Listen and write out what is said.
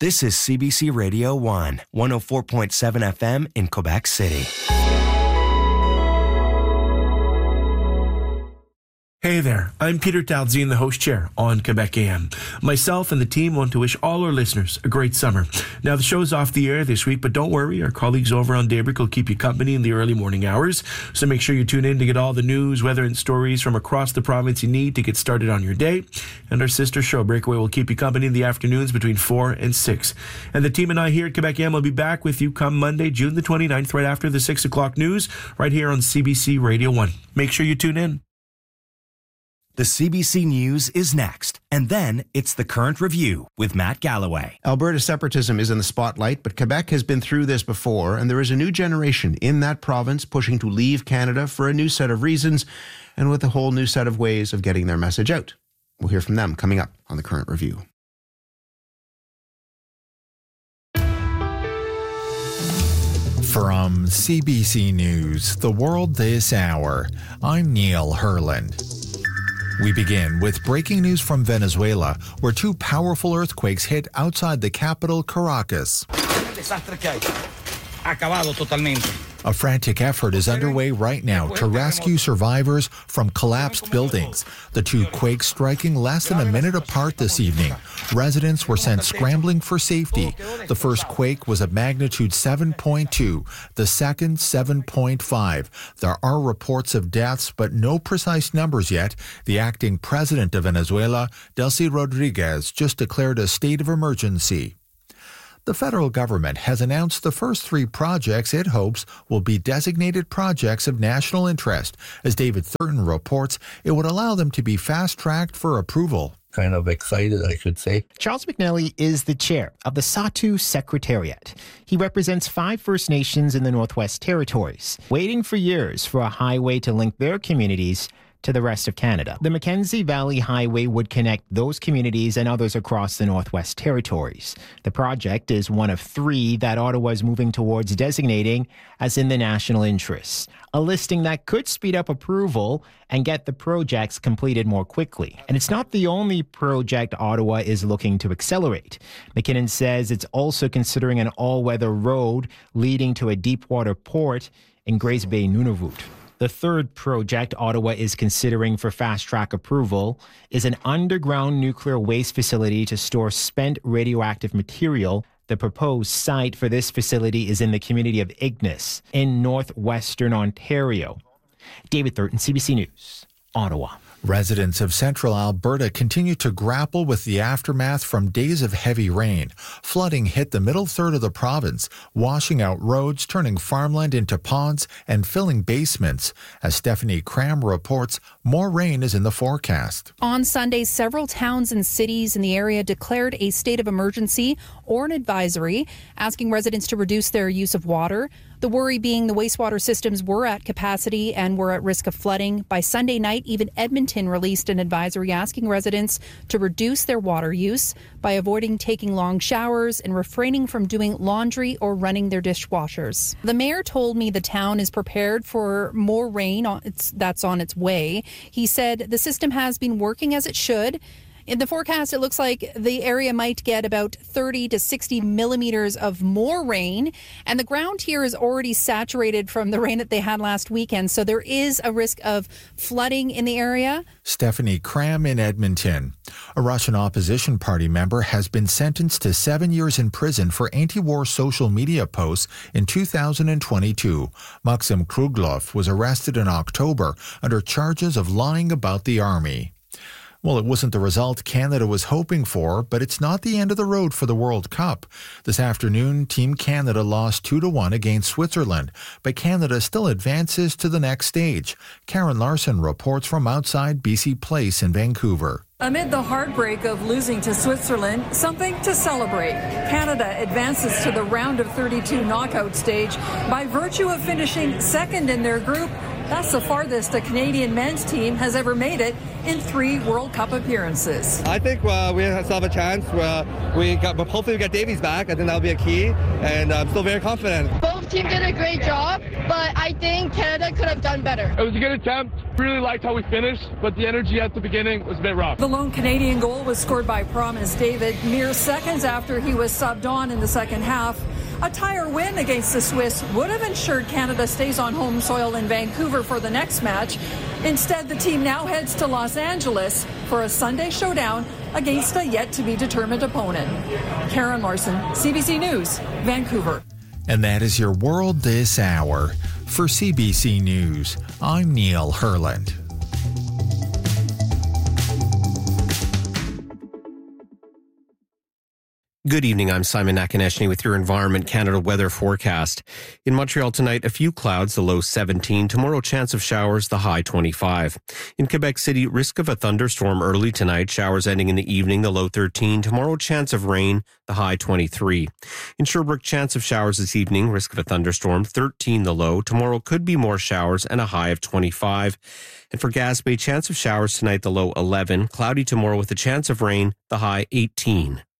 This is CBC Radio 1, 104.7 FM in Quebec City. Hey there, I'm Peter Talzien, the host chair on Quebec AM. Myself and the team want to wish all our listeners a great summer. Now, the show's off the air this week, but don't worry, our colleagues over on Daybreak will keep you company in the early morning hours. So make sure you tune in to get all the news, weather, and stories from across the province you need to get started on your day. And our sister show, Breakaway, will keep you company in the afternoons between 4 and 6. And the team and I here at Quebec AM will be back with you come Monday, June the 29th, right after the 6 o'clock news, right here on CBC Radio 1. Make sure you tune in. The CBC News is next, and then it's the Current Review with Matt Galloway. Alberta separatism is in the spotlight, but Quebec has been through this before, and there is a new generation in that province pushing to leave Canada for a new set of reasons and with a whole new set of ways of getting their message out. We'll hear from them coming up on the Current Review. From CBC News, The World This Hour, I'm Neil Herland. We begin with breaking news from Venezuela, where two powerful earthquakes hit outside the capital, Caracas. A frantic effort is underway right now to rescue survivors from collapsed buildings. The two quakes striking less than a minute apart this evening. Residents were sent scrambling for safety. The first quake was of magnitude 7.2, the second 7.5. There are reports of deaths, but no precise numbers yet. The acting president of Venezuela, Delcy Rodriguez, just declared a state of emergency. The federal government has announced the first three projects it hopes will be designated projects of national interest. As David Thurton reports, it would allow them to be fast-tracked for approval. Kind of excited, I should say. Charles McNally is the chair of the Sahtu Secretariat. He represents 5 First Nations in the Northwest Territories, waiting for years for a highway to link their communities to the rest of Canada. The Mackenzie Valley Highway would connect those communities and others across the Northwest Territories. The project is one of 3 that Ottawa is moving towards designating as in the national interest, a listing that could speed up approval and get the projects completed more quickly. And it's not the only project Ottawa is looking to accelerate. McKinnon says it's also considering an all-weather road leading to a deep-water port in Grays Bay, Nunavut. The third project Ottawa is considering for fast-track approval is an underground nuclear waste facility to store spent radioactive material. The proposed site for this facility is in the community of Ignis in northwestern Ontario. David Thurton, CBC News, Ottawa. Residents of central Alberta continue to grapple with the aftermath from days of heavy rain. Flooding hit the middle third of the province, washing out roads, turning farmland into ponds, and filling basements. As Stephanie Cram reports, more rain is in the forecast. On Sunday, several towns and cities in the area declared a state of emergency or an advisory, asking residents to reduce their use of water. The worry being the wastewater systems were at capacity and were at risk of flooding. By Sunday night, even Edmonton released an advisory asking residents to reduce their water use by avoiding taking long showers and refraining from doing laundry or running their dishwashers. The mayor told me the town is prepared for more rain that's on its way. He said the system has been working as it should. In the forecast, it looks like the area might get about 30 to 60 millimeters of more rain, and the ground here is already saturated from the rain that they had last weekend, so there is a risk of flooding in the area. Stephanie Cram in Edmonton. A Russian opposition party member has been sentenced to 7 years in prison for anti-war social media posts in 2022. Maxim Kruglov was arrested in October under charges of lying about the army. Well, it wasn't the result Canada was hoping for, but it's not the end of the road for the World Cup. This afternoon, Team Canada lost 2-1 against Switzerland, but Canada still advances to the next stage. Karen Larson reports from outside BC Place in Vancouver. Amid the heartbreak of losing to Switzerland, something to celebrate. Canada advances to the round of 32 knockout stage by virtue of finishing second in their group. That's the farthest a Canadian men's team has ever made it in 3 World Cup appearances. I think we still have a chance. Hopefully we get Davies back. I think that'll be a key, and I'm still very confident. Both teams did a great job. but I think Canada could have done better. It was a good attempt. Really liked how we finished, but the energy at the beginning was a bit rough. The lone Canadian goal was scored by Promise David mere seconds after he was subbed on in the second half. A tire win against the Swiss would have ensured Canada stays on home soil in Vancouver for the next match. Instead, the team now heads to Los Angeles for a Sunday showdown against a yet-to-be-determined opponent. Karen Larson, CBC News, Vancouver. And that is your world this hour. For CBC News, I'm Neil Herland. Good evening, I'm Simon Nakonechny with your Environment Canada weather forecast. In Montreal tonight, a few clouds, the low 17. Tomorrow, chance of showers, the high 25. In Quebec City, risk of a thunderstorm early tonight, showers ending in the evening, the low 13. Tomorrow, chance of rain, the high 23. In Sherbrooke, chance of showers this evening, risk of a thunderstorm, 13 the low. Tomorrow could be more showers and a high of 25. And for Gaspé, chance of showers tonight, the low 11. Cloudy tomorrow with a chance of rain, the high 18.